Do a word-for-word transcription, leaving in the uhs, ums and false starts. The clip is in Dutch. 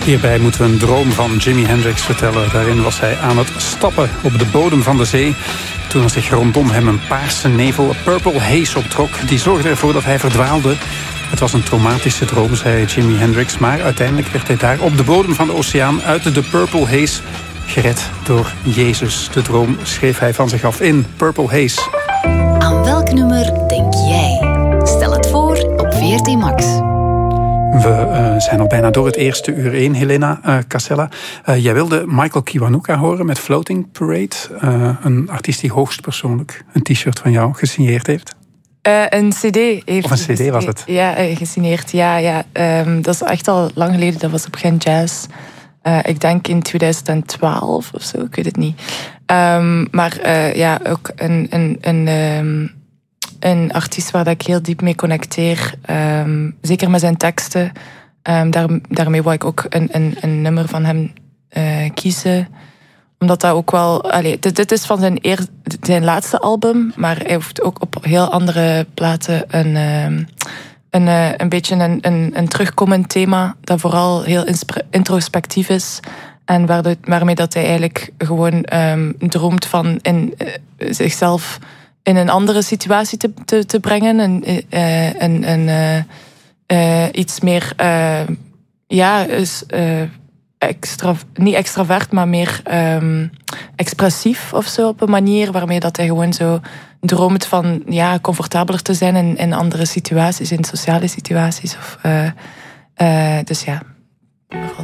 Hierbij moeten we een droom van Jimi Hendrix vertellen. Daarin was hij aan het stappen op de bodem van de zee toen er zich rondom hem een paarse nevel, een purple haze, optrok. Die zorgde ervoor dat hij verdwaalde. Het was een traumatische droom, zei Jimi Hendrix, maar uiteindelijk werd hij daar op de bodem van de oceaan uit de purple haze gered door Jezus. De droom schreef hij van zich af in Purple Haze. Aan welk nummer denk jij? Stel het voor op V R T Max. We uh, zijn al bijna door het eerste uur één, Helena uh, Casella. Uh, jij wilde Michael Kiwanuka horen met Floating Parade. Uh, een artiest die hoogstpersoonlijk een t-shirt van jou gesigneerd heeft. Uh, een cd heeft... Of een cd was het? Ja, uh, gesigneerd. Ja, ja. Um, dat is echt al lang geleden. Dat was op Gent Jazz. Uh, ik denk in twintig twaalf of zo, ik weet het niet. Um, maar uh, ja, ook een, een, een, um, een artiest waar dat ik heel diep mee connecteer. Um, zeker met zijn teksten. Um, daar, daarmee wou ik ook een, een, een nummer van hem uh, kiezen. Omdat dat ook wel... Allee, dit, dit is van zijn, eer, zijn laatste album, maar hij heeft ook op heel andere platen een... Um, Een, een beetje een, een, een terugkomend thema dat vooral heel introspectief is. En waardoor, waarmee dat hij eigenlijk gewoon um, droomt van in, uh, zichzelf in een andere situatie te, te, te brengen. En, uh, en, en uh, uh, iets meer, uh, ja, is, uh, extra, niet extravert, maar meer um, expressief of zo, op een manier waarmee dat hij gewoon zo droomt van ja, comfortabeler te zijn in, in andere situaties, in sociale situaties. Of, uh, uh, dus ja, vooral